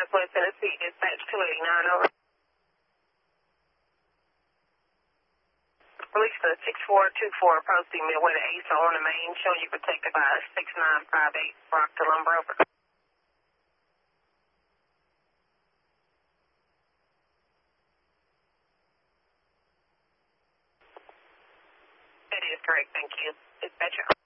Northwest Tennessee, dispatch 289 over. Police 6424 approaching midway to Asa on the main, show you protected by 6958 Rock to Lumber over. That is correct, thank you. Dispatcher.